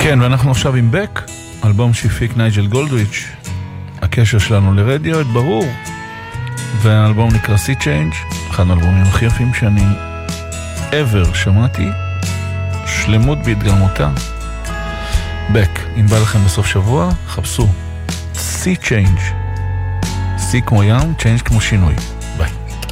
כן, ואנחנו עכשיו עם בק, אלבום שהפיק נייג'ל גולדוויץ'. הקשר שלנו לרדיו, ברור. והאלבום נקרא Sea Change, אחד האלבומים הכי יפים שאני ever שמעתי. שלמות בהתגלמותה. בק, אם בא לכם בסוף שבוע, חפשו Sea Change. Sea כמו ים, Change כמו שינוי.